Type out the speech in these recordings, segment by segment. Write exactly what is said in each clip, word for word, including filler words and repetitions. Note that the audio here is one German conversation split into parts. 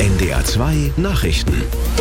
N D R zwei Nachrichten.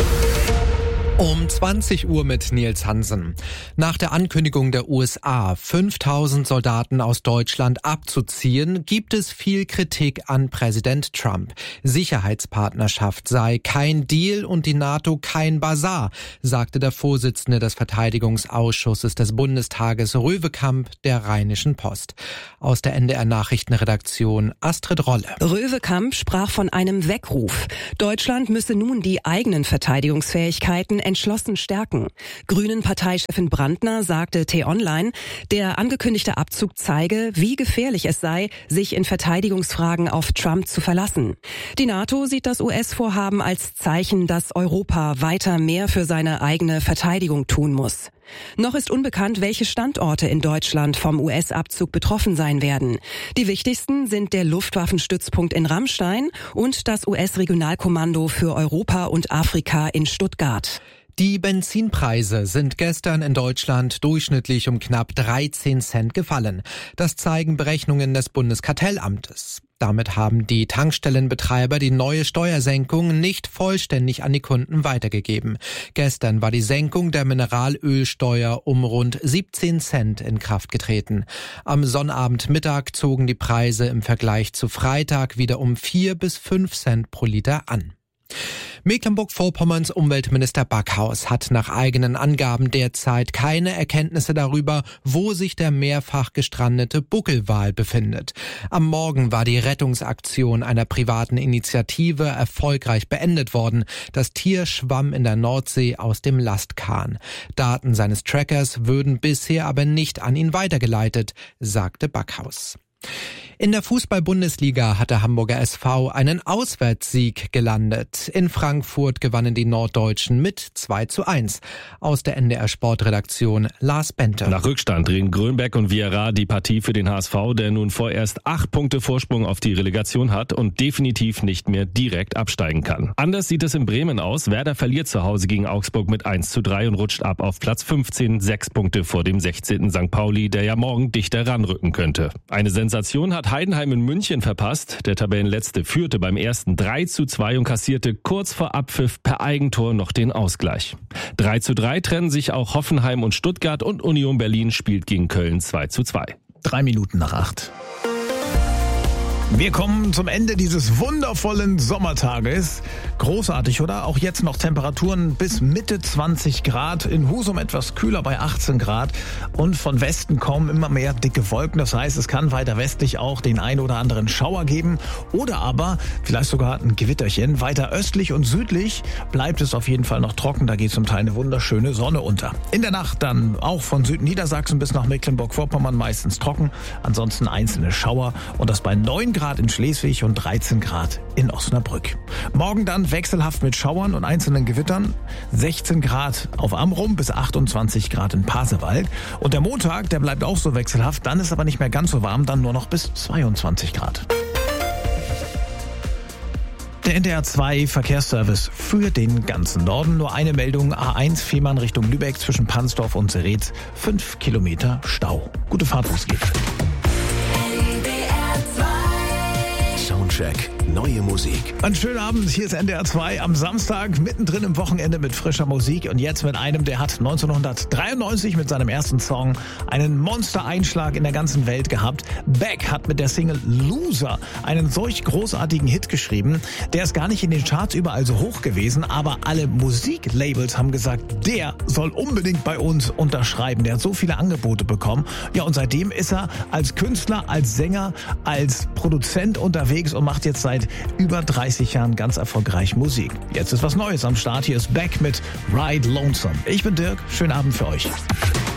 Um zwanzig Uhr mit Nils Hansen. Nach der Ankündigung der U S A, fünftausend Soldaten aus Deutschland abzuziehen, gibt es viel Kritik an Präsident Trump. Sicherheitspartnerschaft sei kein Deal und die NATO kein Basar, sagte der Vorsitzende des Verteidigungsausschusses des Bundestages Röwekamp der Rheinischen Post. Aus der N D R Nachrichtenredaktion Astrid Rolle. Röwekamp sprach von einem Weckruf. Deutschland müsse nun die eigenen Verteidigungsfähigkeiten entschlossen stärken. Grünen-Parteichefin Brandner sagte T-Online, der angekündigte Abzug zeige, wie gefährlich es sei, sich in Verteidigungsfragen auf Trump zu verlassen. Die NATO sieht das U S-Vorhaben als Zeichen, dass Europa weiter mehr für seine eigene Verteidigung tun muss. Noch ist unbekannt, welche Standorte in Deutschland vom U S-Abzug betroffen sein werden. Die wichtigsten sind der Luftwaffenstützpunkt in Ramstein und das U S-Regionalkommando für Europa und Afrika in Stuttgart. Die Benzinpreise sind gestern in Deutschland durchschnittlich um knapp dreizehn Cent gefallen. Das zeigen Berechnungen des Bundeskartellamtes. Damit haben die Tankstellenbetreiber die neue Steuersenkung nicht vollständig an die Kunden weitergegeben. Gestern war die Senkung der Mineralölsteuer um rund siebzehn Cent in Kraft getreten. Am Sonnabendmittag zogen die Preise im Vergleich zu Freitag wieder um vier bis fünf Cent pro Liter an. Mecklenburg-Vorpommerns Umweltminister Backhaus hat nach eigenen Angaben derzeit keine Erkenntnisse darüber, wo sich der mehrfach gestrandete Buckelwal befindet. Am Morgen war die Rettungsaktion einer privaten Initiative erfolgreich beendet worden. Das Tier schwamm in der Nordsee aus dem Lastkahn. Daten seines Trackers würden bisher aber nicht an ihn weitergeleitet, sagte Backhaus. In der Fußball-Bundesliga hat der Hamburger S V einen Auswärtssieg gelandet. In Frankfurt gewannen die Norddeutschen mit zwei zu eins. Aus der N D R Sportredaktion Lars Bente. Nach Rückstand drehen Grönberg und Vieira die Partie für den H S V, der nun vorerst acht Punkte Vorsprung auf die Relegation hat und definitiv nicht mehr direkt absteigen kann. Anders sieht es in Bremen aus. Werder verliert zu Hause gegen Augsburg mit eins zu drei und rutscht ab auf Platz fünfzehn, sechs Punkte vor dem sechzehnten Sankt Pauli, der ja morgen dichter ranrücken könnte. Eine Sensation hat Heidenheim in München verpasst. Der Tabellenletzte führte beim ersten drei zu zwei und kassierte kurz vor Abpfiff per Eigentor noch den Ausgleich. drei zu drei trennen sich auch Hoffenheim und Stuttgart und Union Berlin spielt gegen Köln zwei zu zwei. Drei Minuten nach acht. Wir kommen zum Ende dieses wundervollen Sommertages. Großartig, oder? Auch jetzt noch Temperaturen bis Mitte zwanzig Grad. In Husum etwas kühler bei achtzehn Grad. Und von Westen kommen immer mehr dicke Wolken. Das heißt, es kann weiter westlich auch den ein oder anderen Schauer geben. Oder aber vielleicht sogar ein Gewitterchen. Weiter östlich und südlich bleibt es auf jeden Fall noch trocken. Da geht zum Teil eine wunderschöne Sonne unter. In der Nacht dann auch von Südniedersachsen bis nach Mecklenburg-Vorpommern meistens trocken. Ansonsten einzelne Schauer. Und das bei neun Grad in Schleswig und dreizehn Grad in Osnabrück. Morgen dann wechselhaft mit Schauern und einzelnen Gewittern. sechzehn Grad auf Amrum bis achtundzwanzig Grad in Pasewalk. Und der Montag, der bleibt auch so wechselhaft. Dann ist aber nicht mehr ganz so warm, dann nur noch bis zweiundzwanzig Grad. Der N D R zwei Verkehrsservice für den ganzen Norden. Nur eine Meldung, A eins Fehmarn Richtung Lübeck zwischen Pansdorf und Seretz. Fünf Kilometer Stau. Gute Fahrt, wo es geht. Soundcheck. Neue Musik. Einen schönen Abend, hier ist N D R zwei am Samstag, mittendrin im Wochenende mit frischer Musik und jetzt mit einem, der hat neunzehnhundertdreiundneunzig mit seinem ersten Song einen Monster-Einschlag in der ganzen Welt gehabt. Beck hat mit der Single Loser einen solch großartigen Hit geschrieben. Der ist gar nicht in den Charts überall so hoch gewesen, aber alle Musiklabels haben gesagt, der soll unbedingt bei uns unterschreiben. Der hat so viele Angebote bekommen. Ja, und seitdem ist er als Künstler, als Sänger, als Produzent unterwegs und macht jetzt seit über dreißig Jahren ganz erfolgreich Musik. Jetzt ist was Neues am Start. Hier ist Beck mit Ride Lonesome. Ich bin Dirk. Schönen Abend für euch.